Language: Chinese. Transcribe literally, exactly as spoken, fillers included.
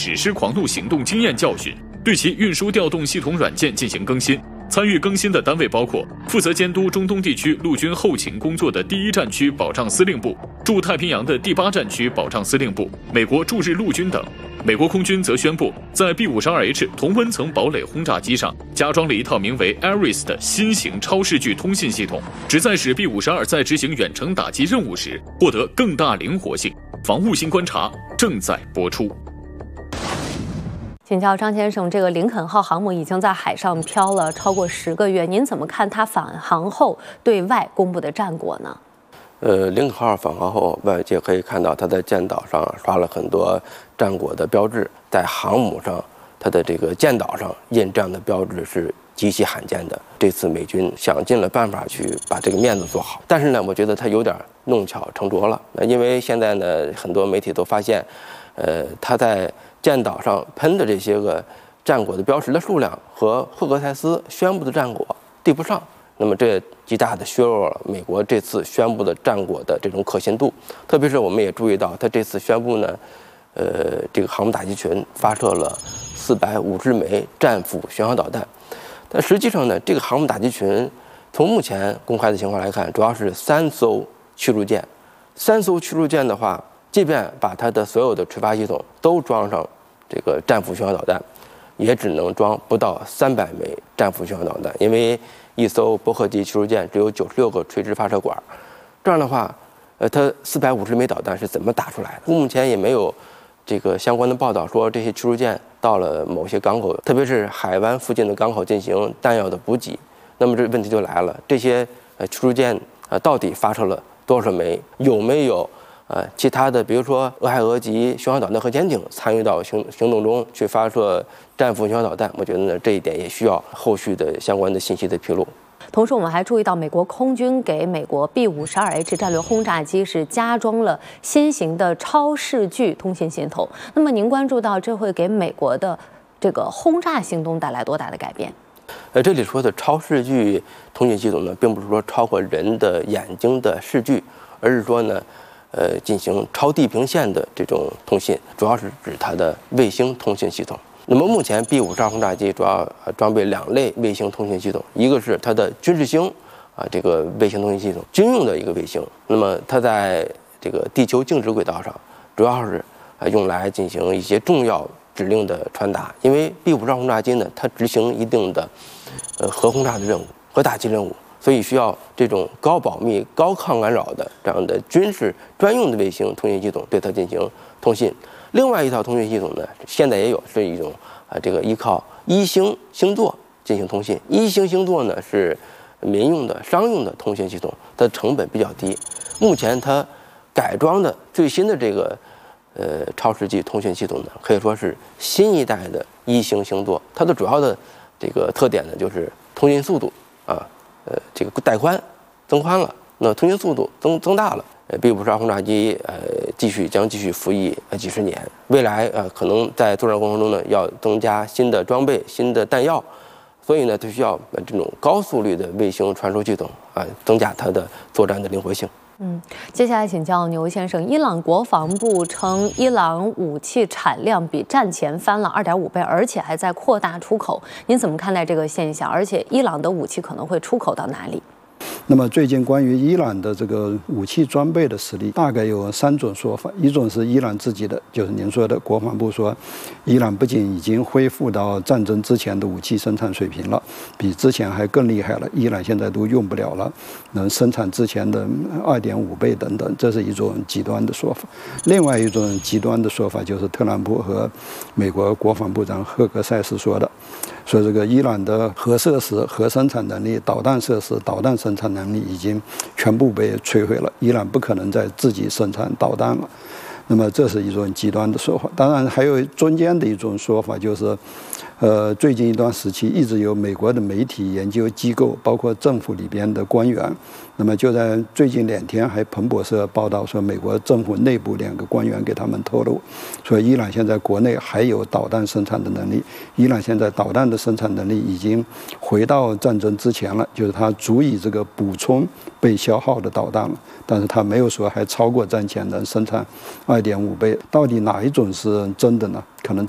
史诗狂怒行动经验教训，对其运输调动系统软件进行更新。参与更新的单位包括负责监督中东地区陆军后勤工作的第一战区保障司令部、驻太平洋的第八战区保障司令部、美国驻日陆军等。美国空军则宣布，在 B 五十二 H 同温层堡垒轰炸机上加装了一套名为 Ares 的新型超视距通信系统，旨在使 B 五十二在执行远程打击任务时获得更大灵活性。防务新观察正在播出。 请教张先生，这个林肯号航母已经在海上漂了超过十个月，您怎么看它返航后对外公布的战果呢？ 呃，林肯号返航后，外界可以看到它在舰岛上刷了很多战果的标志，在航母上，它的这个舰岛上印这样的标志是极其罕见的。这次美军想尽了办法去把这个面子做好，但是呢，我觉得它有点弄巧成拙了。因为现在呢，很多媒体都发现，呃，它在舰岛上喷的这些个战果的标识的数量和霍格泰斯宣布的战果对不上，那么这极大的削弱了美国这次宣布的战果的这种可信度。特别是我们也注意到，他这次宣布呢，呃，这个航母打击群发射了四百五十枚战斧巡航导弹，但实际上呢，这个航母打击群从目前公开的情况来看，主要是三艘驱逐舰，三艘驱逐舰的话，即便把它的所有的垂发系统都装上这个战斧巡航导弹，也只能装不到三百枚战斧巡航导弹，因为一艘伯克级驱逐舰只有九十六个垂直发射管，这样的话，呃，它四百五十枚导弹是怎么打出来的？目前也没有这个相关的报道说这些驱逐舰到了某些港口，特别是海湾附近的港口进行弹药的补给。那么这问题就来了，这些呃驱逐舰呃到底发射了多少枚？有没有呃，其他的，比如说俄亥俄级巡航导弹核潜艇参与到行行动中去发射战斧巡航导弹，我觉得呢这一点也需要后续的相关的信息的披露。 同时，我们还注意到，美国空军给美国 B 五十二 H 战略轰炸机是加装了新型的超视距通信系统。那么，您关注到这会给美国的这个轰炸行动带来多大的改变？ 呃，这里说的超视距通信系统呢，并不是说超过人的眼睛的视距，而是说呢。呃，进行超地平线的这种通信，主要是指它的卫星通信系统。那么目前 B 五十二轰炸机主要装备两类卫星通信系统，一个是它的军事星啊这个卫星通信系统，军用的一个卫星。那么它在这个地球静止轨道上，主要是啊用来进行一些重要指令的传达。因为 B 五十二轰炸机呢，它执行一定的呃核轰炸的任务、核打击任务。所以需要这种高保密、高抗干扰的这样的军事专用的卫星通信系统对它进行通信。另外一套通信系统呢，现在也有是一种啊，这个依靠一星星座进行通信。一星星座呢是民用的、商用的通信系统，它的成本比较低。目前它改装的最新的这个呃超视距通信系统呢，可以说是新一代的一星星座。它的主要的这个特点呢，就是通信速度啊。呃，这个带宽增宽了，那通信速度增增大了。呃 ，B 五十二轰炸机呃继续将继续服役呃几十年，未来呃可能在作战过程中呢要增加新的装备、新的弹药，所以呢它需要这种高速率的卫星传输系统啊、呃，增加它的作战的灵活性。 嗯，接下来请教牛先生，伊朗国防部称，伊朗武器产量比战前翻了 二点五倍，而且还在扩大出口。您怎么看待这个现象？而且伊朗的武器可能会出口到哪里？ 那么最近关于伊朗的这个武器装备的实力，大概有三种说法。一种是伊朗自己的，就是您说的国防部说，伊朗不仅已经恢复到战争之前的武器生产水平了，比之前还更厉害了，伊朗现在都用不了了，能生产之前的 二点五倍等等，这是一种极端的说法。另外一种极端的说法就是特朗普和美国国防部长赫格塞斯说的，说这个伊朗的核设施、核生产能力、导弹设施、导弹生产能力已经全部被摧毁了，伊朗不可能再自己生产导弹了。那么这是一种极端的说法。当然还有中间的一种说法，就是呃，最近一段时期一直有美国的媒体研究机构，包括政府里边的官员，那么就在最近两天还彭博社报道说，美国政府内部两个官员给他们透露，说伊朗现在国内还有导弹生产的能力，伊朗现在导弹的生产能力已经回到战争之前了，就是它足以这个补充被消耗的导弹了，但是它没有说还超过战前能生产二点五倍。到底哪一种是真的呢？可能